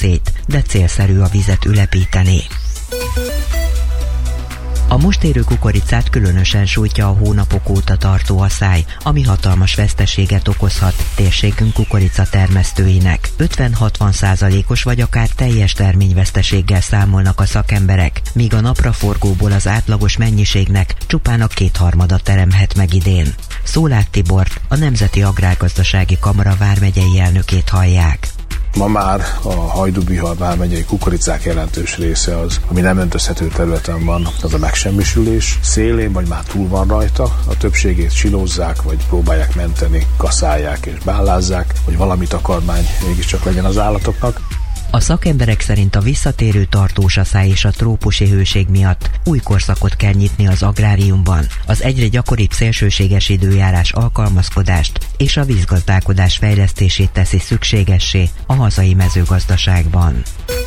szét, de célszerű a vizet ülepíteni. A most érő kukoricát különösen sújtja a hónapok óta tartó aszály, ami hatalmas veszteséget okozhat térségünk kukoricatermesztőinek. 50-60%-os vagy akár teljes terményveszteséggel számolnak a szakemberek, míg a napraforgóból az átlagos mennyiségnek csupán a 2/3 teremhet meg idén. Szolák Tibort, a Nemzeti Agrárgazdasági Kamara vármegyei elnökét hallják. Ma már a Hajdú-Bihar vármegyei kukoricák jelentős része az, ami nem öntözhető területen van, az a megsemmisülés szélén, vagy már túl van rajta. A többségét silózzák, vagy próbálják menteni, kaszálják és bállázzák, hogy valami takarmány mégiscsak legyen az állatoknak. A szakemberek szerint a visszatérő tartós aszály és a trópusi hőség miatt új korszakot kell nyitni az agráriumban. Az egyre gyakoribb szélsőséges időjárás alkalmazkodást és a vízgazdálkodás fejlesztését teszi szükségessé a hazai mezőgazdaságban.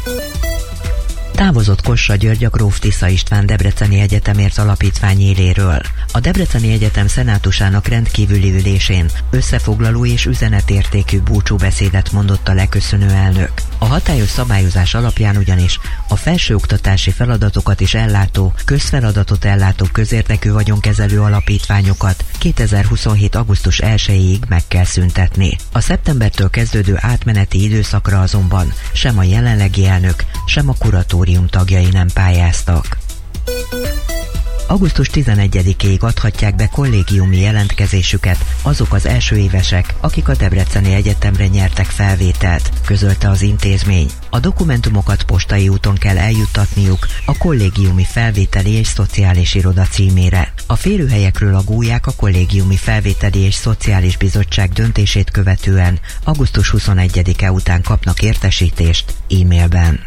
Távozott Kossa György a Gróf Tisza István Debreceni Egyetemért Alapítvány éléről. A Debreceni Egyetem szenátusának rendkívüli ülésén összefoglaló és üzenetértékű búcsúbeszédet mondott a leköszönő elnök. A hatályos szabályozás alapján ugyanis a felsőoktatási feladatokat is ellátó, közfeladatot ellátó közérdekű vagyonkezelő alapítványokat 2027. augusztus 1-ig meg kell szüntetni. A szeptembertől kezdődő átmeneti időszakra azonban sem a jelenlegi elnök, sem a kuratórium tagjai nem pályáztak. Augusztus 11-ig adhatják be kollégiumi jelentkezésüket azok az elsőévesek, akik a Debreceni Egyetemre nyertek felvételt, közölte az intézmény. A dokumentumokat postai úton kell eljuttatniuk a kollégiumi felvételi és szociális iroda címére. A férőhelyekről a gúlyák a kollégiumi felvételi és szociális bizottság döntését követően augusztus 21-e után kapnak értesítést e-mailben.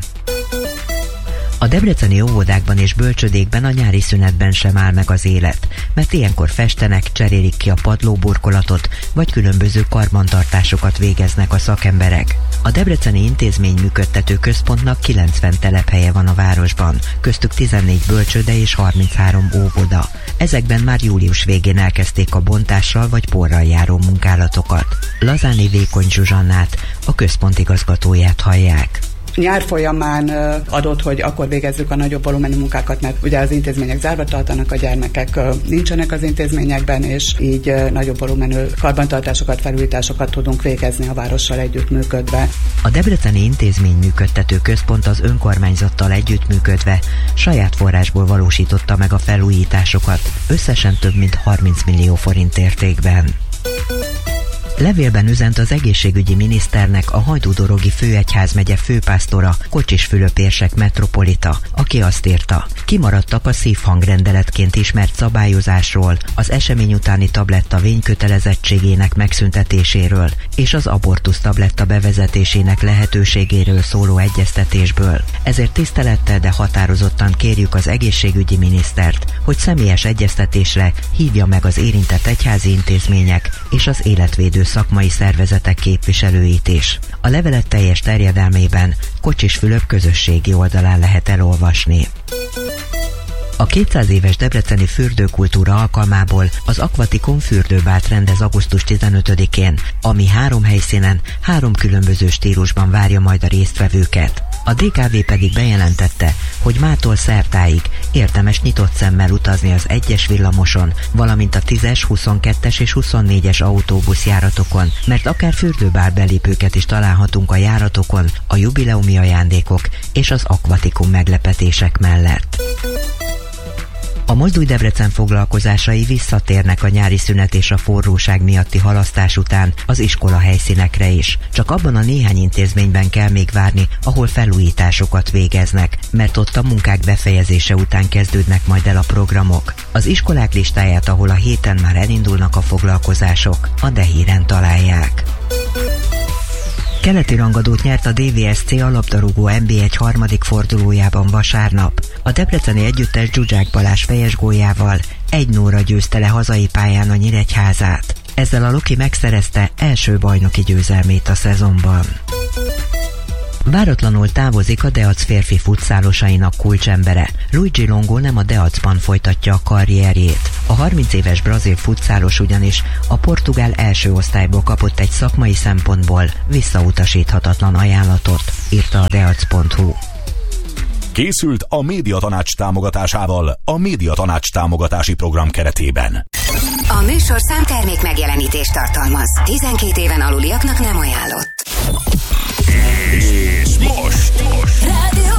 A debreceni óvodákban és bölcsödékben a nyári szünetben sem áll meg az élet, mert ilyenkor festenek, cserélik ki a padlóburkolatot, vagy különböző karbantartásokat végeznek a szakemberek. A Debreceni Intézmény Működtető Központnak 90 telephelye van a városban, köztük 14 bölcsöde és 33 óvoda. Ezekben már július végén elkezdték a bontással vagy porral járó munkálatokat. Lazáni Vékony Zsuzsannát, a központ igazgatóját hallják. Nyár folyamán adott, hogy akkor végezzük a nagyobb volumenű munkákat, mert ugye az intézmények zárva tartanak, a gyermekek nincsenek az intézményekben, és így nagyobb volumenű karbantartásokat, felújításokat tudunk végezni a várossal együttműködve. A Debreceni Intézmény Működtető Központ az önkormányzattal együttműködve saját forrásból valósította meg a felújításokat, összesen több mint 30 millió forint értékben. Levélben üzent az egészségügyi miniszternek a Hajdú-Dorogi főegyházmegye főpásztora, Kocsis Fülöp érsek metropolita, aki azt írta: kimaradtak a szívhangrendeletként ismert szabályozásról, az esemény utáni tabletta vénykötelezettségének megszüntetéséről és az abortusz tabletta bevezetésének lehetőségéről szóló egyeztetésből. Ezért tisztelettel, de határozottan kérjük az egészségügyi minisztert, hogy személyes egyeztetésre hívja meg az érintett egyházi intézmények és az életvédő szakmai szervezetek képviselőit is. A levelet teljes terjedelmében Kocsis Fülöp közösségi oldalán lehet elolvasni. A 200 éves debreceni fürdőkultúra alkalmából az Aquaticum fürdőbált rendez augusztus 15-én, ami 3 helyszínen, 3 különböző stílusban várja majd a résztvevőket. A DKV pedig bejelentette, hogy mától szertáig érdemes nyitott szemmel utazni az 1-es villamoson, valamint a 10-es, 22-es és 24-es autóbuszjáratokon, mert akár fürdőbál belépőket is találhatunk a járatokon, a jubileumi ajándékok és az Aquaticum meglepetések mellett. A Mozdulj Debrecen foglalkozásai visszatérnek a nyári szünet és a forróság miatti halasztás után az iskola helyszínekre is. Csak abban a néhány intézményben kell még várni, ahol felújításokat végeznek, mert ott a munkák befejezése után kezdődnek majd el a programok. Az iskolák listáját, ahol a héten már elindulnak a foglalkozások, a DeHíren találják. Keleti rangadót nyert a DVSC a labdarúgó NB1 harmadik fordulójában vasárnap. A debreceni együttes Zsuzsák Balázs fejes góljával 1-0-ra győzte le hazai pályán a Nyíregyházát. Ezzel a Loki megszerezte első bajnoki győzelmét a szezonban. Váratlanul távozik a Deac férfi futszálosainak kulcsembere. Luigi Longo nem a Deacban folytatja a karrierjét. A 30 éves brazil futszálos ugyanis a portugál első osztályból kapott egy szakmai szempontból visszautasíthatatlan ajánlatot, írta a deac.hu. Készült a Médiatanács támogatásával a Médiatanács támogatási program keretében. A műsorszám termék megjelenítést tartalmaz. 12 éven aluliaknak nem ajánlott. És most Rádió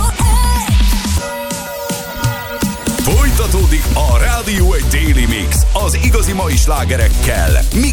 folytatódik a Rádió 1 Daily Mix az igazi mai slágerekkel.